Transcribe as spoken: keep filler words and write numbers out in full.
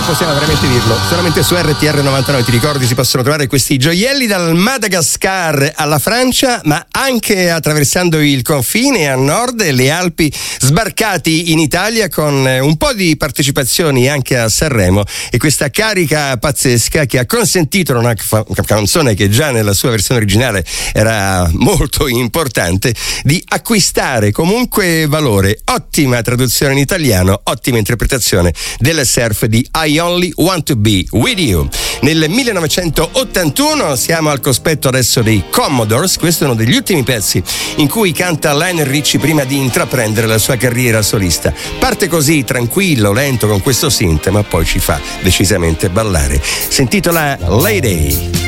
possiamo veramente dirlo. Solamente su R T R novantanove, ti ricordi, si possono trovare questi gioielli dal Madagascar alla Francia, ma anche attraversando il confine a nord e le Alpi, sbarcati in Italia con un po' di partecipazioni anche a Sanremo e questa carica pazzesca che ha consentito una, una canzone che già nella sua versione originale era molto importante di acquistare comunque valore. Ottima traduzione in italiano, ottima interpretazione del surf di I Only Want to Be With You. Nel millenovecentottantuno siamo al cospetto adesso dei Commodores. Questo è uno degli ultimi pezzi in cui canta Lionel Richie prima di intraprendere la sua carriera solista. Parte così tranquillo, lento con questo synth, ma poi ci fa decisamente ballare. Si intitola Lady.